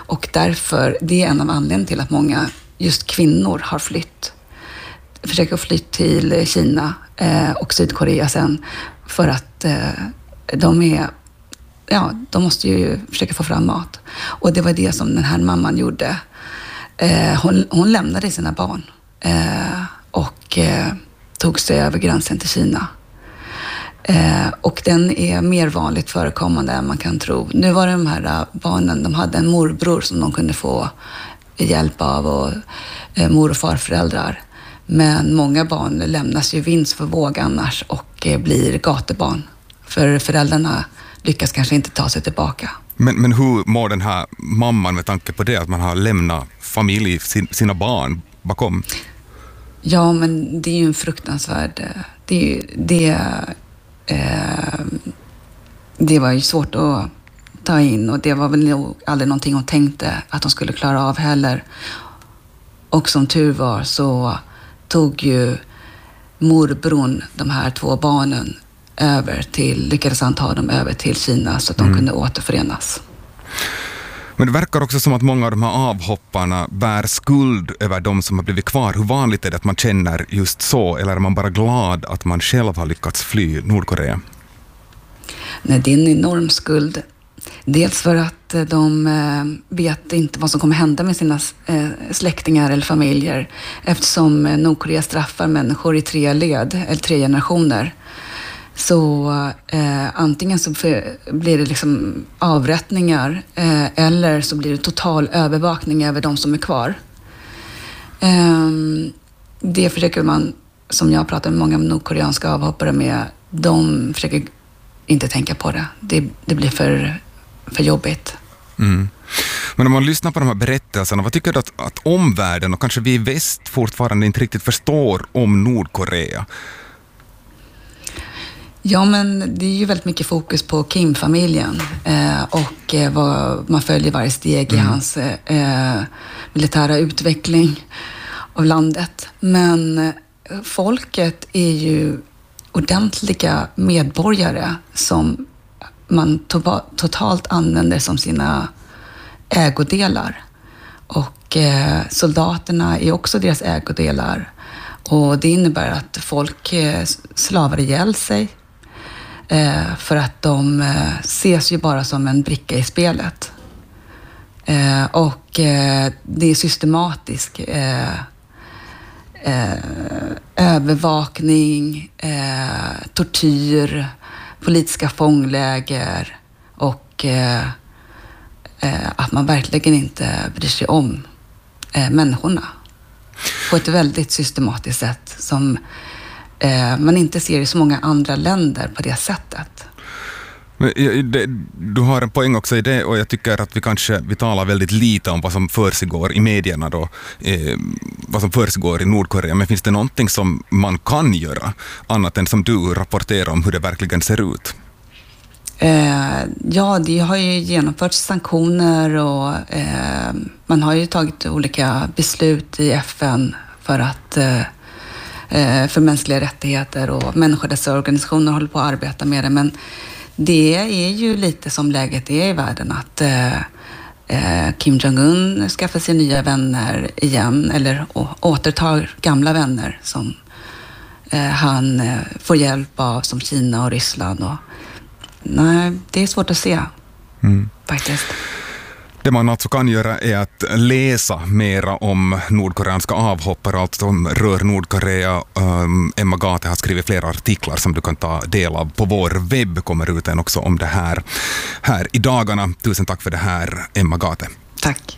Och därför, det är en av anledningarna till att många just kvinnor har försöker fly till Kina och Sydkorea sen, för att de måste ju försöka få fram mat. Och det var det som den här mamman gjorde. Hon lämnade sina barn och tog sig över gränsen till Kina. Och den är mer vanligt förekommande än man kan tro. Nu var det de här barnen, de hade en morbror som de kunde få hjälp av, och mor- och farföräldrar. Men många barn lämnas ju vind för våg annars och blir gatubarn. För föräldrarna lyckas kanske inte ta sig tillbaka. Men hur mår den här mamman med tanke på det, att man har lämnat familj, sina barn bakom? Ja, men det är ju en fruktansvärd... Det var ju svårt att ta in, och det var väl nog aldrig någonting hon tänkte att de skulle klara av heller. Och som tur var så tog ju morbrorn de här 2 barnen lyckades han ta dem över till Kina så att de kunde återförenas. Men det verkar också som att många av de här avhopparna bär skuld över de som har blivit kvar. Hur vanligt är det att man känner just så, eller är man bara glad att man själv har lyckats fly Nordkorea? Nej, det är en enorm skuld. Dels för att de vet inte vad som kommer hända med sina släktingar eller familjer, eftersom Nordkorea straffar människor i 3 led, eller 3 generationer. Så antingen så blir det liksom avrättningar eller så blir det total övervakning över de som är kvar. Det försöker man, som jag pratar med många nordkoreanska avhoppare med, de försöker inte tänka på det. Det blir för jobbigt. Mm. Men om man lyssnar på de här berättelserna, vad tycker du att omvärlden och kanske vi i väst fortfarande inte riktigt förstår om Nordkorea? Ja, men det är ju väldigt mycket fokus på Kim-familjen och vad man följer varje steg i hans militära utveckling av landet. Men folket är ju ordentliga medborgare som man totalt använder som sina ägodelar. Och soldaterna är också deras ägodelar. Och det innebär att folk slavar ihjäl sig. För att de ses ju bara som en bricka i spelet. Och det är systematisk övervakning, tortyr, politiska fångläger och att man verkligen inte bryr sig om människorna på ett väldigt systematiskt sätt som man inte ser i så många andra länder på det sättet. Men du har en poäng också i det, och jag tycker att vi talar väldigt lite om vad som försiggår i medierna då, vad som försiggår i Nordkorea. Men finns det någonting som man kan göra annat än som du rapporterar om hur det verkligen ser ut? Ja, det har ju genomförts sanktioner och man har ju tagit olika beslut i FN för mänskliga rättigheter, och människorättsorganisationer håller på att arbeta med det. Men det är ju lite som läget är i världen, att Kim Jong-un skaffar sig nya vänner igen, eller återtar gamla vänner som han får hjälp av, som Kina och Ryssland. Och, nej, det är svårt att se faktiskt. Det man alltså kan göra är att läsa mera om nordkoreanska avhoppare, allt som rör Nordkorea. Emma Gate har skrivit flera artiklar som du kan ta del av på vår webb. Kommer ut en också om det här i dagarna. Tusen tack för det här, Emma Gate. Tack.